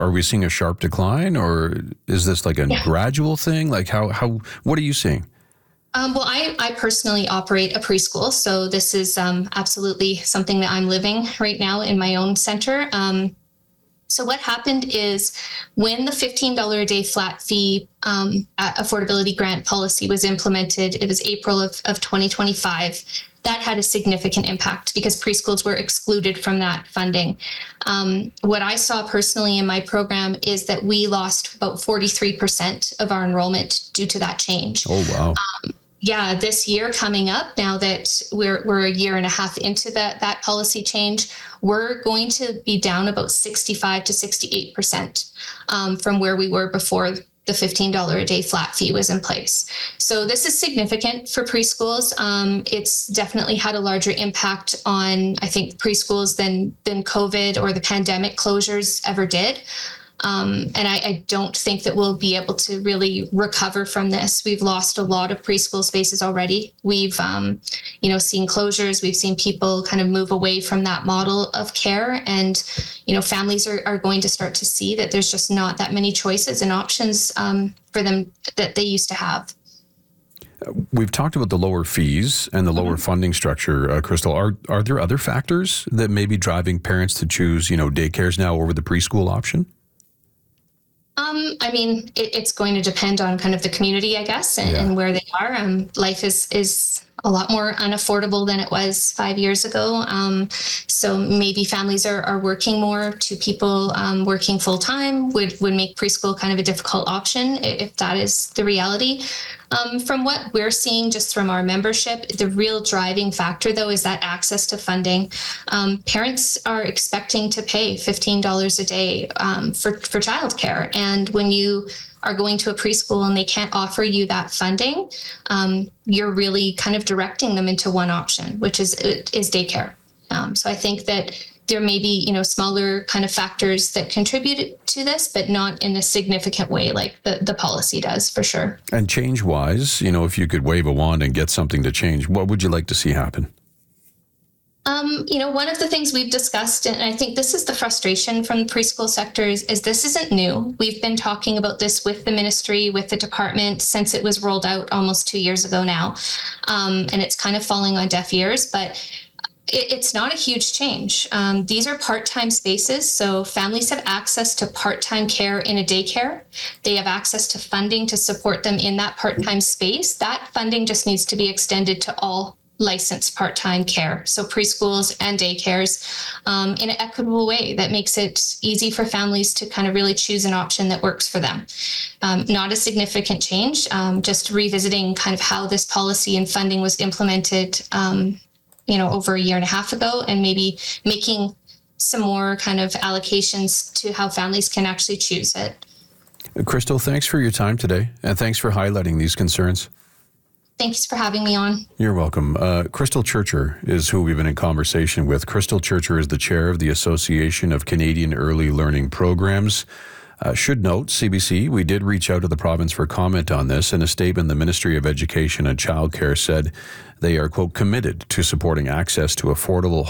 are we seeing a sharp decline, or is this like a gradual thing? Like what are you seeing? Well, I personally operate a preschool, so this is absolutely something that I'm living right now in my own center. So what happened is when the $15 a day flat fee affordability grant policy was implemented, it was April of 2025. That had a significant impact because preschools were excluded from that funding. What I saw personally in my program is that we lost about 43% of our enrollment due to that change. Oh, wow. This year coming up, now that we're a year and a half into that policy change, we're going to be down about 65 to 68% from where we were before the $15 a day flat fee was in place. So this is significant for preschools. It's definitely had a larger impact on, I think, preschools than COVID or the pandemic closures ever did. And I don't think that we'll be able to really recover from this. We've lost a lot of preschool spaces already. We've, seen closures. We've seen people kind of move away from that model of care. And, families are going to start to see that there's just not that many choices and options for them that they used to have. We've talked about the lower fees and the lower funding structure, Crystal. Are there other factors that may be driving parents to choose, daycares now over the preschool option? It's going to depend on kind of the community, I guess, and where they are. Life is a lot more unaffordable than it was 5 years ago. So maybe families are working more. Two people working full time would make preschool kind of a difficult option if that is the reality. From what we're seeing just from our membership, the real driving factor, though, is that access to funding. Parents are expecting to pay $15 a day for childcare. And when you are going to a preschool and they can't offer you that funding, you're really kind of directing them into one option, which is daycare. So I think that there may be, smaller kind of factors that contribute to this, but not in a significant way like the policy does, for sure. And change-wise, if you could wave a wand and get something to change, what would you like to see happen? One of the things we've discussed, and I think this is the frustration from the preschool sector, is this isn't new. We've been talking about this with the ministry, with the department, since it was rolled out almost 2 years ago now. And it's kind of falling on deaf ears, but it's not a huge change. These are part-time spaces, so families have access to part-time care in a daycare. They have access to funding to support them in that part-time space. That funding just needs to be extended to all licensed part-time care, so preschools and daycares, in an equitable way that makes it easy for families to kind of really choose an option that works for them. Not a significant change, just revisiting kind of how this policy and funding was implemented over a year and a half ago, and maybe making some more kind of allocations to how families can actually choose it. Crystal, thanks for your time today, and thanks for highlighting these concerns. Thanks for having me on. You're welcome. Crystal Churcher is who we've been in conversation with. Crystal Churcher is the chair of the Association of Canadian Early Learning Programs. Should note, CBC, we did reach out to the province for comment on this. In a statement, the Ministry of Education and Childcare said they are, quote, committed to supporting access to affordable,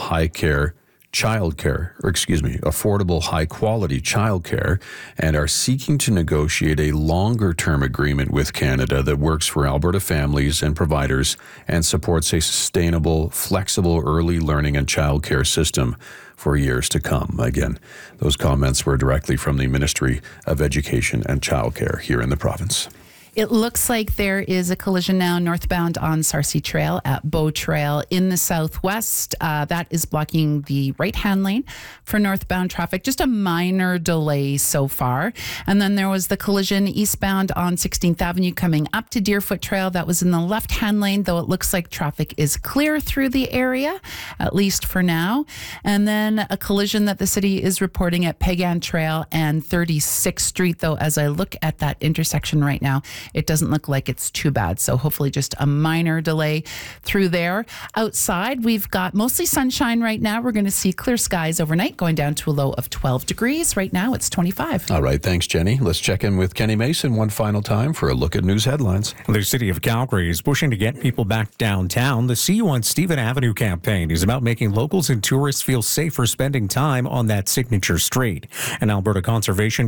affordable, high-quality childcare, and are seeking to negotiate a longer-term agreement with Canada that works for Alberta families and providers and supports a sustainable, flexible early learning and childcare system for years to come. Again, those comments were directly from the Ministry of Education and Childcare here in the province. It looks like there is a collision now northbound on Sarcee Trail at Bow Trail in the southwest. That is blocking the right-hand lane for northbound traffic. Just a minor delay so far. And then there was the collision eastbound on 16th Avenue coming up to Deerfoot Trail. That was in the left-hand lane, though it looks like traffic is clear through the area, at least for now. And then a collision that the city is reporting at Pagan Trail and 36th Street, though, as I look at that intersection right now, it doesn't look like it's too bad. So hopefully just a minor delay through there. Outside, we've got mostly sunshine right now. We're going to see clear skies overnight, going down to a low of 12 degrees. Right now, it's 25. All right. Thanks, Jenny. Let's check in with Kenny Mason one final time for a look at news headlines. The city of Calgary is pushing to get people back downtown. The See You on Stephen Avenue campaign is about making locals and tourists feel safer spending time on that signature street. An Alberta Conservation